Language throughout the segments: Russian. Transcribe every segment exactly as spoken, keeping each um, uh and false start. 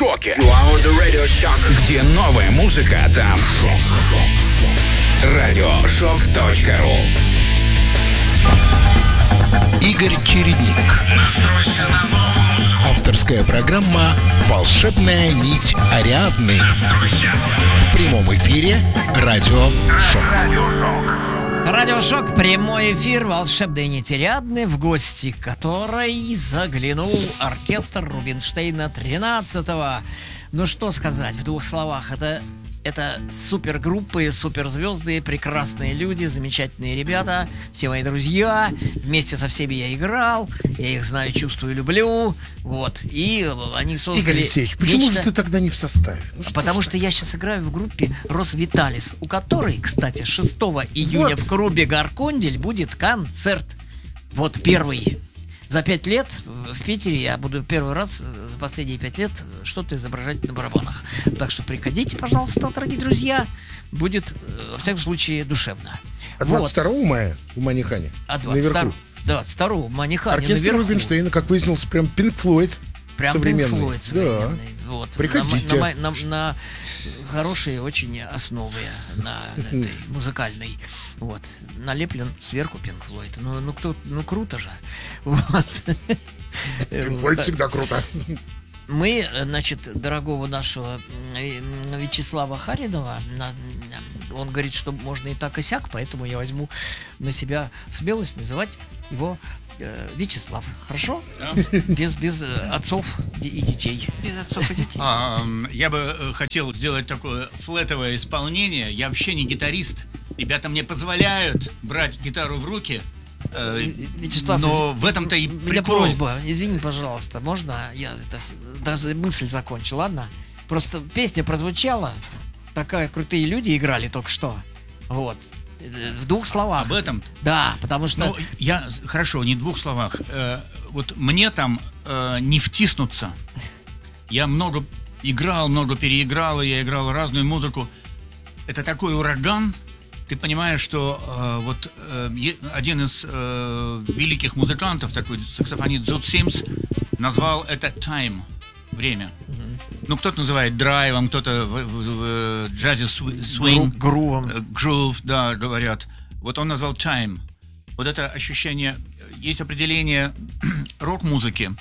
шоке. You are on the radio shock. Где новая музыка, там радиошок точка ру. Игорь Чередник. Авторская программа «Волшебная нить Ариадны». В прямом эфире Радио Шок. Радиошок, прямой эфир «Волшебной нити Ариадны», в гости которой заглянул оркестр Рубинштейна тринадцатого. Ну что сказать в двух словах, это... Это супергруппы, суперзвезды, прекрасные люди, замечательные ребята, все мои друзья. Вместе со всеми я играл, я их знаю, чувствую, люблю. Вот. И они создали... Игорь Алексеевич, почему нечто... же ты тогда не в составе? Ну, что Потому что, что я сейчас играю в группе Росвиталис, у которой, кстати, шестого июня вот. в клубе Гаркондель будет концерт. Вот первый. За пять лет в Питере я буду первый раз за последние пять лет что-то изображать на барабанах. Так что приходите, пожалуйста, дорогие друзья. Будет, во всяком случае, душевно. А двадцать второго вот. мая в Манихане? А двадцать второго, двадцать второго в Манихане оркестр наверху. Рубинштейна, как выяснилось, прям Пинк Флойд. Прям Pink Floyd современный. Да. Вот. Приходите. На, на, на, на хорошие очень основы на, на этой музыкальной. Вот. Налеплен сверху Pink Floyd. Ну, ну, кто, ну круто же. Вот. Pink Floyd всегда круто. Мы, значит, дорогого нашего Вячеслава Харинова, он говорит, что можно и так, и сяк, поэтому я возьму на себя смелость называть его Вячеслав, хорошо? Да. Без, без отцов и детей. Без отцов и детей. А, я бы хотел сделать такое флетовое исполнение. Я вообще не гитарист. Ребята мне позволяют брать гитару в руки. Э, Вячеслав, но из... в этом-то и прикол. У прикол. меня просьба, извини, пожалуйста, можно я это, даже мысль закончу, ладно? Просто песня прозвучала, такая крутые люди играли только что. Вот. В двух словах. Об этом? Да, потому что... Ну, я, хорошо, не в двух словах. Э, вот мне там э, не втиснуться. Я много играл, много переиграл, и я играл разную музыку. Это такой ураган. Ты понимаешь, что э, вот э, один из э, великих музыкантов, такой саксофонист Зуд Симс, назвал это «time», время. Mm-hmm. Ну, кто-то называет драйвом, кто-то в, в, в джазе свинг, грувом, грув, да, говорят. Вот он назвал time. Вот это ощущение, есть определение рок-музыки.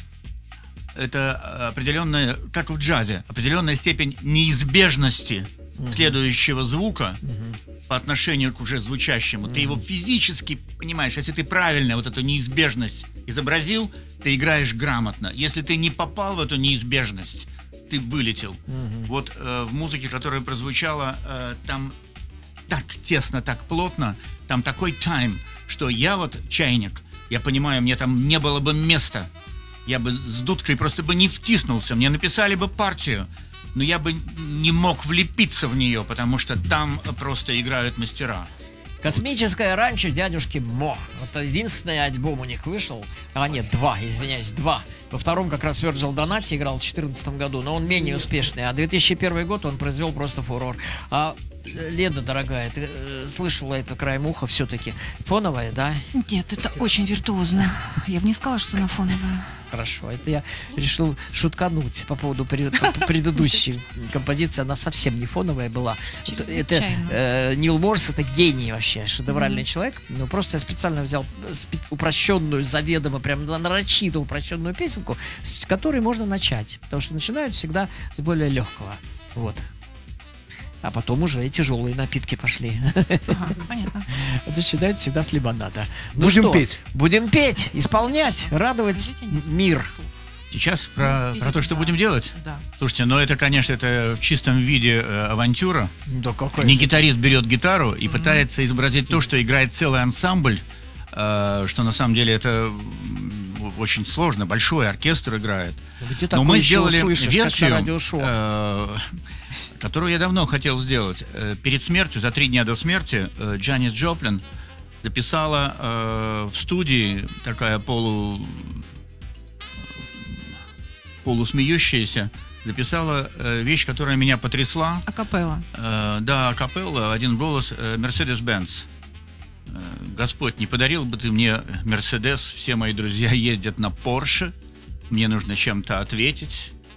Это определенная, как в джазе, определенная степень неизбежности mm-hmm. следующего звука mm-hmm. по отношению к уже звучащему. Mm-hmm. Ты его физически понимаешь, если ты правильно вот эту неизбежность изобразил, ты играешь грамотно. Если ты не попал в эту неизбежность, ты вылетел. Mm-hmm. Вот э, в музыке, которая прозвучала, э, там так тесно, так плотно, там такой тайм, что я вот чайник, я понимаю, мне там не было бы места. Я бы с дудкой просто бы не втиснулся. Мне написали бы партию, но я бы не мог влепиться в нее, потому что там просто играют мастера. «Космическое ранчо дядюшки Мо». Это единственный альбом у них вышел. А нет, два, извиняюсь, два. Во втором как раз Вёрджил Донати играл в две тысячи четырнадцатом году, но он менее успешный. А две тысячи первый год он произвел просто фурор. А Леда, дорогая, ты э, слышала это краем уха все-таки? Фоновая, да? Нет, это очень виртуозно. Я бы не сказала, что она фоновая. Хорошо, это я решил шуткануть по поводу пред, по, предыдущей композиции. Она совсем не фоновая была. Это э, Нил Морс, это гений вообще, шедевральный mm-hmm. человек. Но просто я специально взял спе- упрощенную, заведомо, прям нарочито упрощенную песенку, с которой можно начать. Потому что начинают всегда с более легкого. Вот. А потом уже и тяжелые напитки пошли. Ага, понятно. Начинают всегда с лимонада. Ну будем что, петь. Будем петь, исполнять, радовать мир. Сейчас про, про то, что будем делать? Да. Слушайте, ну это, конечно, это в чистом виде э, авантюра. Да какой Не же. гитарист берет гитару и Mm-hmm. пытается изобразить то, что играет целый ансамбль, э, что на самом деле это очень сложно. Большой оркестр играет. Где Но мы сделали услышишь, версию, э, которую я давно хотел сделать. Перед смертью, за три дня до смерти, Джанис Джоплин записала э, в студии такая полу полусмеющаяся, записала э, вещь, которая меня потрясла. Акапелла. Э, да, акапелла, один голос, Мерседес-Бенц. Э, Господь, не подарил бы ты мне Мерседес, все мои друзья ездят на Порше, мне нужно чем-то ответить.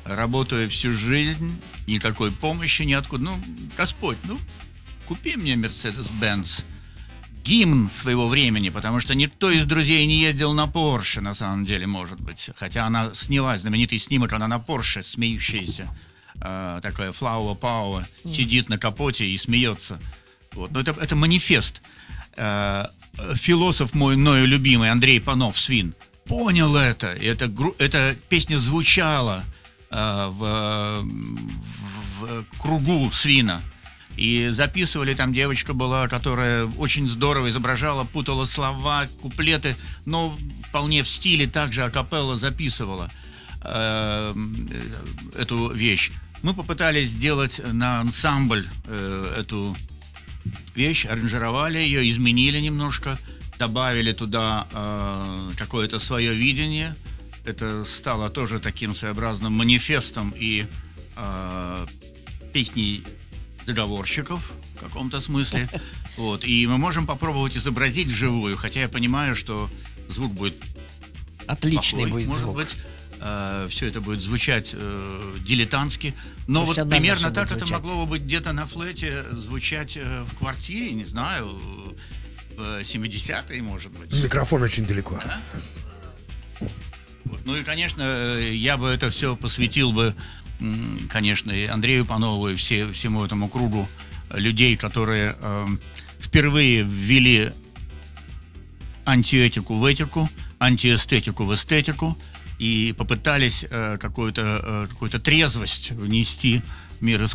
работаю всю жизнь, никакой помощи ниоткуда. Ну, Господь, ну, купи мне Mercedes-Benz. Гимн своего времени, потому что никто из друзей не ездил на Порше, на самом деле, может быть. Хотя она снялась, знаменитый снимок, она на Порше, смеющаяся. Э, такая Флауа Пауа сидит на капоте и смеется. Вот. Но это, это манифест. Э, философ мой, мною любимый, Андрей Панов, Свин, понял это. И эта, эта песня звучала э, в, в, в кругу Свина. И записывали, там девочка была, которая очень здорово изображала, путала слова, куплеты, но вполне в стиле также акапелла записывала э, эту вещь. Мы попытались сделать на ансамбль э, эту вещь, аранжировали ее, изменили немножко, добавили туда э, какое-то свое видение. Это стало тоже таким своеобразным манифестом и э, песней заговорщиков в каком-то смысле. Вот. И мы можем попробовать изобразить вживую, хотя я понимаю, что звук будет Отличный плохой, будет может звук. быть. Э, все это будет звучать э, дилетантски. Но вот Профессионально примерно же так будет это звучать. могло бы быть где-то на флете звучать э, в квартире, не знаю, в семидесятые, может быть. Микрофон очень далеко. Да? Вот. Ну и, конечно, я бы это все посвятил бы, конечно, и Андрею Панову, и все, всему этому кругу людей, которые э, впервые ввели антиэтику в этику, антиэстетику в эстетику и попытались э, какую-то, э, какую-то трезвость внести в мир искусства.